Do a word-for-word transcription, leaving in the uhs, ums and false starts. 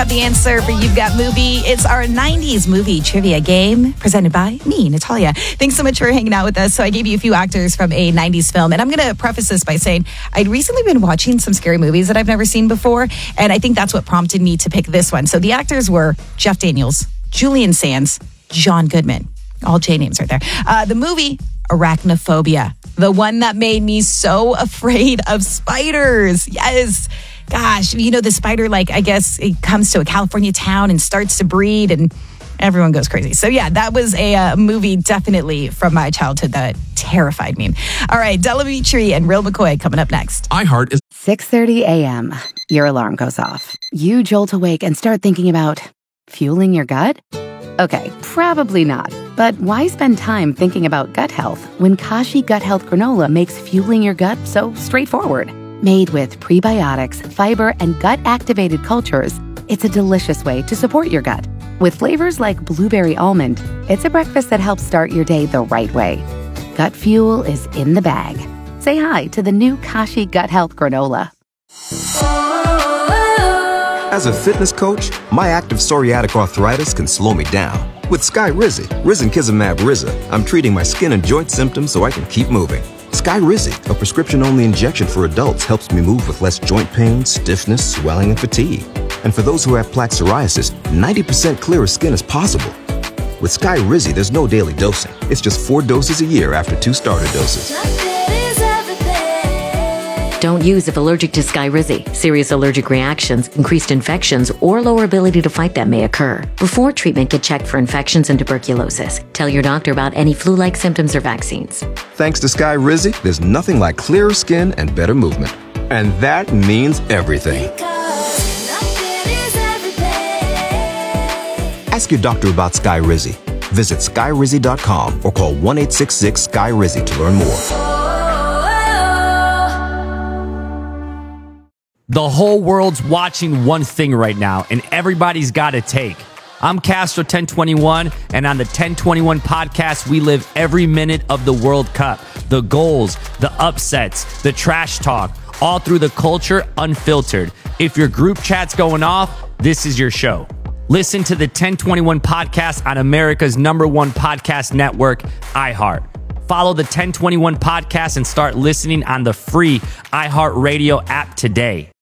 have the answer for You've Got Movie. It's our nineties movie trivia game presented by me, Natalia. Thanks so much for hanging out with us. So I gave you a few actors from a nineties film, and I'm going to preface this by saying I'd recently been watching some scary movies that I've never seen before, and I think that's what prompted me to pick this one. So the actors were Jeff Daniels, Julian Sands, John Goodman. All J names right there. Uh, the movie, Arachnophobia. The one that made me so afraid of spiders. Yes. Gosh, you know, the spider, like, I guess it comes to a California town and starts to breed and everyone goes crazy. So, yeah, that was a uh, movie definitely from my childhood that terrified me. All right, Della Mitri and Real McCoy coming up next. iHeart is six thirty a.m. Your alarm goes off. You jolt awake and start thinking about fueling your gut? Okay, probably not. But why spend time thinking about gut health when Kashi Gut Health Granola makes fueling your gut so straightforward? Made with prebiotics, fiber, and gut-activated cultures, it's a delicious way to support your gut. With flavors like blueberry almond, it's a breakfast that helps start your day the right way. Gut fuel is in the bag. Say hi to the new Kashi Gut Health Granola. As a fitness coach, my active psoriatic arthritis can slow me down. With Skyrizi, Risankizumab Riza, I'm treating my skin and joint symptoms so I can keep moving. Skyrizi, a prescription-only injection for adults, helps me move with less joint pain, stiffness, swelling, and fatigue. And for those who have plaque psoriasis, ninety percent clearer skin is possible. With Skyrizi, there's no daily dosing. It's just four doses a year after two starter doses. Don't use if allergic to Skyrizi. Serious allergic reactions, increased infections, or lower ability to fight them may occur. Before treatment, get checked for infections and tuberculosis. Tell your doctor about any flu-like symptoms or vaccines. Thanks to Skyrizi, there's nothing like clearer skin and better movement. And that means everything. Ask your doctor about Skyrizi. Visit Skyrizi dot com or call one eight six six Sky Rizi to learn more. The whole world's watching one thing right now, and everybody's got a take. I'm Castro ten twenty-one, and on the ten twenty-one podcast, we live every minute of the World Cup. The goals, the upsets, the trash talk, all through the culture, unfiltered. If your group chat's going off, this is your show. Listen to the ten twenty-one podcast on America's number one podcast network, iHeart. Follow the ten twenty-one podcast and start listening on the free iHeartRadio app today.